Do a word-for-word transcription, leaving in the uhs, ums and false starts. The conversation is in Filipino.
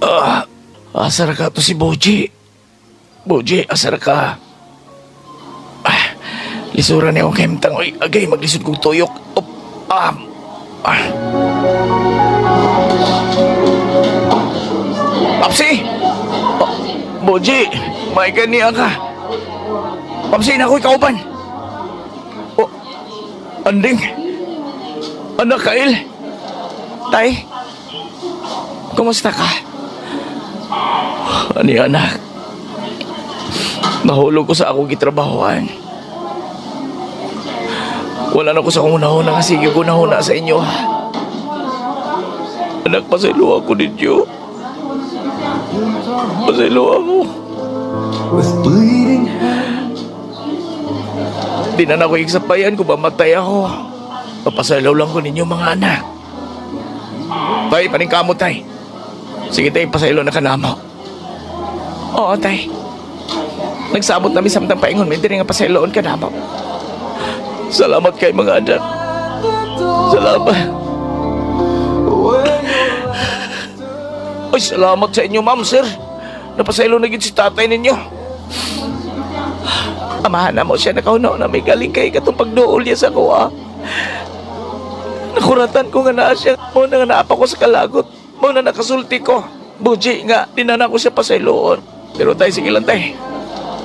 Ah, asar ka to si Boji. Boji, asar ka. Ah, lisuran niya akong kemtang. Oy, agay, maglisod kong tuyok. Op, ah, ah. Papsi! Oh, Boji, may kaniya ka. Papsi, na ako'y kauban. Oh, anding. Anak Kail. Tay, kumusta ka? Ani anak, nahulog ko sa akong gitrabahoan. Wala na ko sa kong unahuna kasi gigunahuna sa inyo. Anak, pasaylo ako ninyo. Pasaylo ako. Di na na ko iksapayan kung mamatay ako. Papasaylo lang ko ninyo mga anak. Tay, paningkamot tay. Sige tay, pasaylo na ka namo. Oo tay. Nagsabot namin samtang paingon, may diri nga pasayloon ka namo. Salamat kay mga anak. Salamat. Ay, salamat sa inyo ma'am, sir. Napasaylo na gid si tatay ninyo. Amahan na mo siya nakaunaw na may galing kay katong pagduol niya sa kuha. Nakuratan ko nga na siya. Mo na nga naapa ko sa kalagot. Mo na nakasulti ko. Buji nga, dinana ko siya pasayloon. Pero tay, sige lang tay.